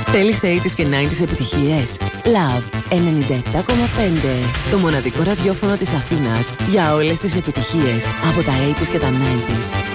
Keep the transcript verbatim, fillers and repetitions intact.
Θέλεις ογδόντα και ενενήντα επιτυχίες? Love ενενήντα επτά κόμμα πέντε. Το μοναδικό ραδιόφωνο της Αθήνας για όλες τις επιτυχίες από τα ογδόντα και τα ενενήντα.